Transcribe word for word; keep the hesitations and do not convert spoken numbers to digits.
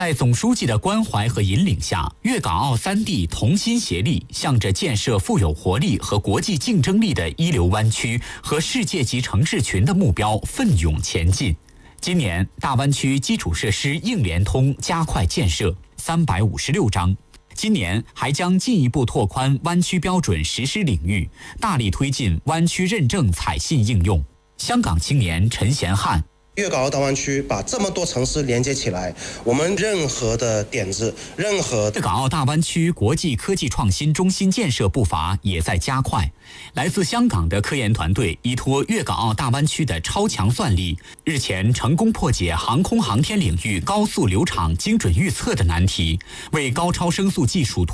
在总书记的关怀和引领下，粤港澳三地同心协力，向着建设富有活力和国际竞争力的一流湾区和世界级城市群的目标奋勇前进。今年，大湾区基础设施硬联通加快建设三百五十六章。今年还将进一步拓宽湾区标准实施领域，大力推进湾区认证采信应用。香港青年陈贤汉。 粤港澳大湾区把这么多城市连接起来，我们任何的点子，任何粤港澳大湾区国际科技创新中心建设步伐也在加快。来自香港的科研团队依托粤港澳大湾区的超强算力，日前成功破解航空航天领域高速流场精准预测的难题，为高超声速技术